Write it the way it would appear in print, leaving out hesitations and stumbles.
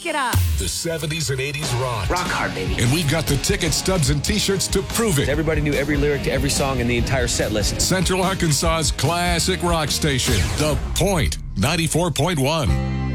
it up. The 70s and 80s rock. Rock hard, baby. And we've got the ticket stubs and T-shirts to prove it. Everybody knew every lyric to every song in the entire set list. Central Arkansas's classic rock station, The Point, 94.1.